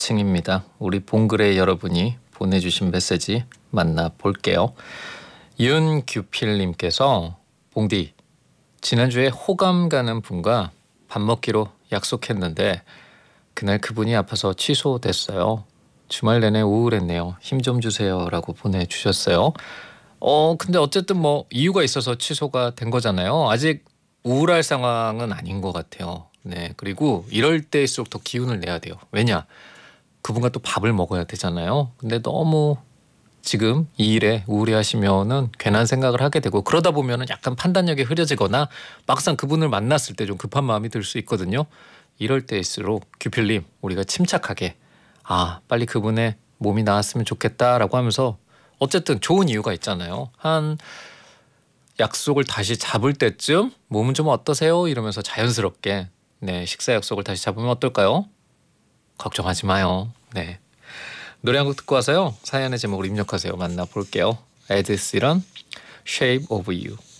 층입니다. 우리 봉그레 여러분이 보내주신 메시지 만나볼게요. 윤규필님께서 봉디, 지난주에 호감 가는 분과 밥 먹기로 약속했는데 그날 그분이 아파서 취소됐어요. 주말 내내 우울했네요. 힘 좀 주세요 라고 보내주셨어요. 근데 어쨌든 뭐 이유가 있어서 취소가 된 거잖아요. 아직 우울할 상황은 아닌 것 같아요. 네, 그리고 이럴 때일수록 더 기운을 내야 돼요. 왜냐? 그분과 또 밥을 먹어야 되잖아요. 근데 너무 지금 이 일에 우울해하시면은 괜한 생각을 하게 되고, 그러다 보면은 약간 판단력이 흐려지거나 막상 그분을 만났을 때 좀 급한 마음이 들 수 있거든요. 이럴 때일수록 규필님, 우리가 침착하게 빨리 그분의 몸이 나았으면 좋겠다라고 하면서, 어쨌든 좋은 이유가 있잖아요. 한 약속을 다시 잡을 때쯤 몸은 좀 어떠세요? 이러면서 자연스럽게 식사 약속을 다시 잡으면 어떨까요? 걱정하지 마요. 네. 노래 한 곡 듣고 와서요. 사연의 제목을 입력하세요. 만나볼게요. 에드 시런, Shape of You.